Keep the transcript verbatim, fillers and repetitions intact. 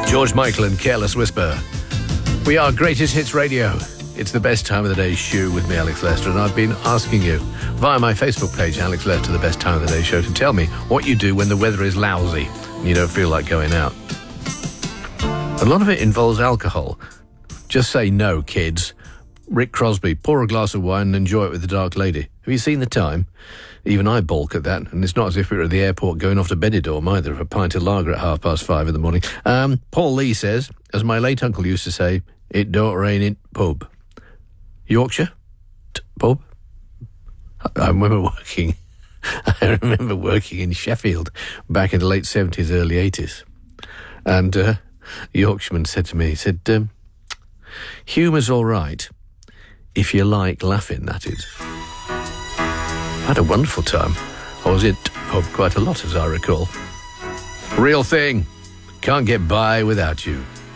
George Michael and Careless Whisper. We are Greatest Hits Radio. It's the best time of the day show with me, Alex Lester, and I've been asking you via my Facebook page, Alex Lester, the best time of the day show, to tell me what you do when the weather is lousy and you don't feel like going out. A lot of it involves alcohol. Just say no, kids. Rick Crosby, pour a glass of wine and enjoy it with the dark lady. Have you seen the time? Even I balk at that, and it's not as if we were at the airport going off to Benidorm either, of a pint of lager at half past five in the morning. Um, Paul Lee says, as my late uncle used to say, it don't rain in pub. Yorkshire? T- pub? I, I remember working, I remember working in Sheffield back in the late seventies, early eighties. And uh, the Yorkshireman said to me, he said, um, humour's all right if you like laughing, that is. I had a wonderful time. I was at pub quite a lot, as I recall. Real thing. Can't get by without you.